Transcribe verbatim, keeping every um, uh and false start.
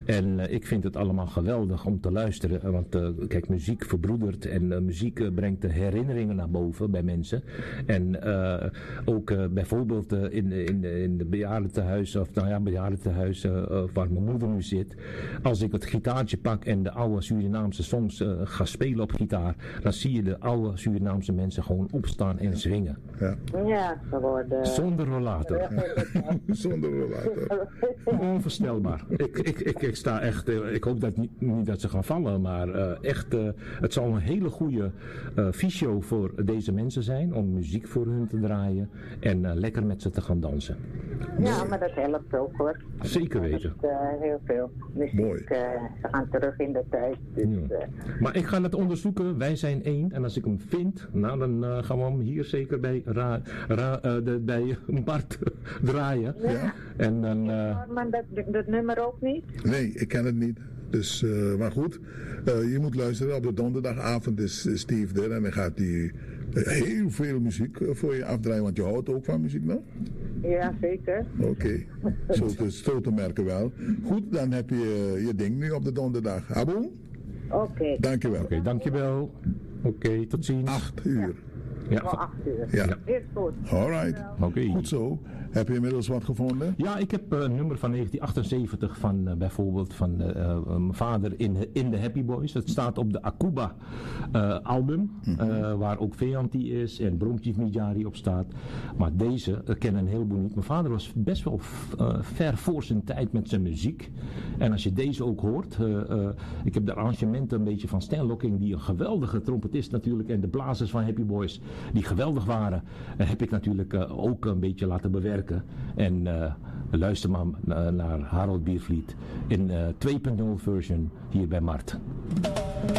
En uh, ik vind het allemaal geweldig om te luisteren. Want uh, kijk, muziek verbroedert en uh, muziek uh, brengt de herinneringen naar boven bij mensen. En uh, ook uh, bijvoorbeeld uh, in, in, in de bejaardentehuis, of nou ja, bejaardentehuis uh, uh, waar mijn moeder nu zit. Als ik het gitaartje pak en de oude Surinaamse songs uh, ga spelen op gitaar, dan zie je de oude Surinaamse mensen gewoon opstaan en zwingen. Ja, ja ze worden... Zonder rollator. Ja. Zonder rollator. Onvoorstelbaar. Ik, ik, ik, ik sta echt, uh, ik hoop dat niet, niet dat ze gaan vallen, maar uh, echt, uh, het zal een hele goede uh, fysio voor deze mensen zijn om muziek voor hun te draaien en uh, lekker met ze te gaan dansen. Ja, maar dat helpt ook hoor. Zeker weten. Dat, uh, heel veel. Muziek, Mooi. Uh, ze gaan terug in de tijd. Dus, ja. uh, Maar ik ga het onderzoeken. Wij zijn één. En als ik hem vind, nou dan uh, gaan we hem hier zeker bij, ra, ra, uh, de, bij Bart draaien. Ja. En dan... Uh, maar dat, dat nummer ook niet? Nee, ik ken het niet. Dus, uh, maar goed, uh, je moet luisteren. Op de donderdagavond is uh, Steve er en dan gaat hij uh, heel veel muziek voor je afdraaien. Want je houdt ook van muziek, nou? Ja, zeker. Oké, okay. zo, te, zo te merken wel. Goed, dan heb je uh, je ding nu op de donderdag. Abo? Oké. Okay. Dankjewel. Oké, okay, dankjewel. Oké, okay, tot ziens. Acht uur. Ja. Ja, van acht uur. Ja. Is goed. Alright. Okay. Goed zo. Heb je inmiddels wat gevonden? Ja, ik heb uh, een nummer van negentien achtenzeventig van uh, bijvoorbeeld van uh, uh, mijn vader in, in de Happy Boys. Dat staat op de Akuba uh, album, mm-hmm. uh, waar ook Veanti is en Bromtje Midjari op staat. Maar deze uh, kennen een heleboel niet. Mijn vader was best wel uh, ver voor zijn tijd met zijn muziek. En als je deze ook hoort, uh, uh, ik heb de arrangementen een beetje van Stan Locking, die een geweldige trompetist natuurlijk, en de blazers van Happy Boys, die geweldig waren, uh, heb ik natuurlijk uh, ook een beetje laten bewerken. En uh, luister maar uh, naar Harold Biervliet in uh, twee punt nul version hier bij Mart.